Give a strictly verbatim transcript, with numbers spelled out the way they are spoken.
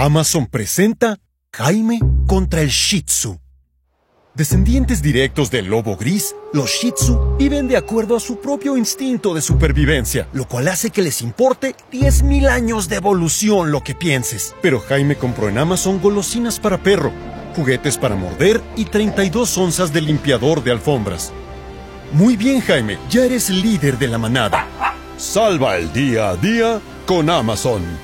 Amazon presenta Jaime contra el Shih Tzu. Descendientes directos del lobo gris, los Shih Tzu viven de acuerdo a su propio instinto de supervivencia, lo cual hace que les importe diez mil años de evolución lo que pienses. Pero Jaime compró en Amazon golosinas para perro, juguetes para morder y treinta y dos onzas de limpiador de alfombras. Muy bien, Jaime, ya eres líder de la manada. Salva el día a día con Amazon.